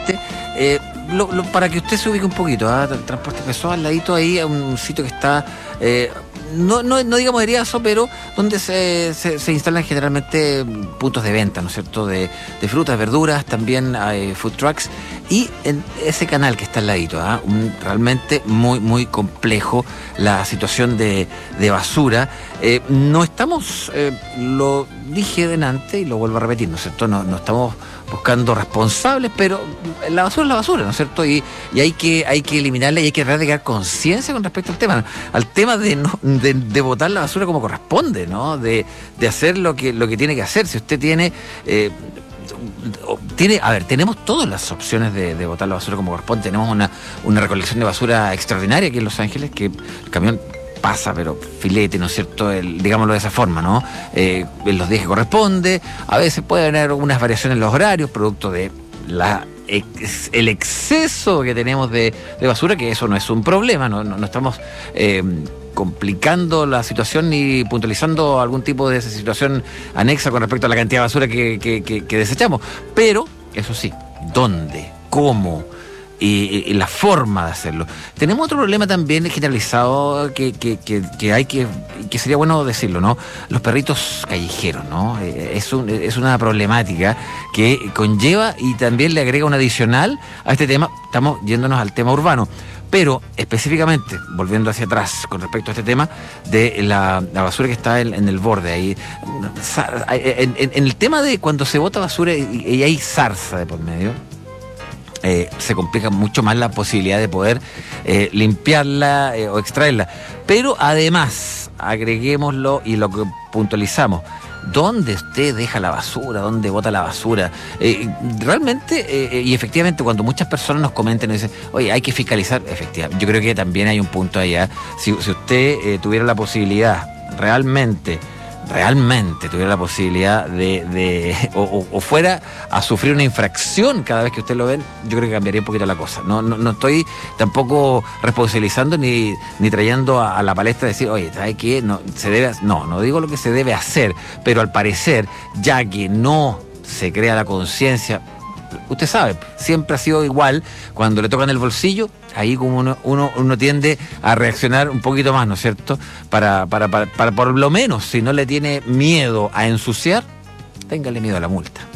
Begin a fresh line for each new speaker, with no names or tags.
transporte. Para que usted se ubique un poquito, el transporte empezó al ladito ahí, a un sitio que está, no digamos eriazo, pero donde se instalan generalmente puntos de venta, ¿no es cierto?, de frutas, verduras, también hay food trucks, y en ese canal que está al ladito, realmente muy, muy complejo la situación de basura. No estamos, lo dije delante y lo vuelvo a repetir, ¿no es cierto?, no estamos buscando responsables, pero la basura es la basura, ¿no es cierto? Y hay que eliminarla y hay que tratar de crear conciencia con respecto al tema de botar la basura como corresponde, ¿no? De hacer lo que tiene que hacer. Si usted tenemos todas las opciones de botar la basura como corresponde. Tenemos una recolección de basura extraordinaria aquí en Los Ángeles, que el camión pasa, pero filete, ¿no es cierto?, digámoslo de esa forma, ¿no? En los días que corresponde. A veces puede haber algunas variaciones en los horarios, producto de el exceso que tenemos de basura, que eso no es un problema, no estamos complicando la situación ni puntualizando algún tipo de situación anexa con respecto a la cantidad de basura que desechamos. Pero, eso sí, ¿dónde? ¿Cómo? Y la forma de hacerlo. Tenemos otro problema también generalizado que sería bueno decirlo, ¿no? Los perritos callejeros, ¿no? Es una problemática que conlleva y también le agrega un adicional a este tema. Estamos yéndonos al tema urbano, pero específicamente, volviendo hacia atrás con respecto a este tema de la basura que está en el borde ahí, en el tema de cuando se bota basura y hay zarza de por medio, se complica mucho más la posibilidad de poder limpiarla o extraerla. Pero además, agreguémoslo y lo que puntualizamos: ¿dónde usted deja la basura? ¿Dónde bota la basura? Realmente, y efectivamente, cuando muchas personas nos comentan y dicen, oye, hay que fiscalizar, efectivamente, yo creo que también hay un punto allá. Si usted tuviera la posibilidad, realmente tuviera la posibilidad o fuera a sufrir una infracción cada vez que usted lo ven, yo creo que cambiaría un poquito la cosa. No estoy tampoco responsabilizando ni trayendo a la palestra decir, oye, ¿sabe qué? No digo lo que se debe hacer, pero al parecer, ya que no se crea la conciencia, usted sabe, siempre ha sido igual, cuando le tocan el bolsillo, ahí como uno tiende a reaccionar un poquito más, ¿no es cierto? Para por lo menos, si no le tiene miedo a ensuciar, téngale miedo a la multa.